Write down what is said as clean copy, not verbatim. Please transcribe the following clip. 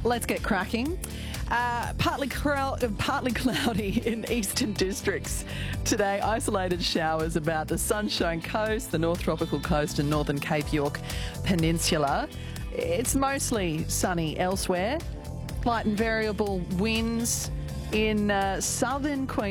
Let's get cracking. Partly cloudy in eastern districts today. Isolated showers about the Sunshine Coast, the North Tropical Coast and northern Cape York Peninsula. It's mostly sunny elsewhere. Light and variable winds in southern Queensland.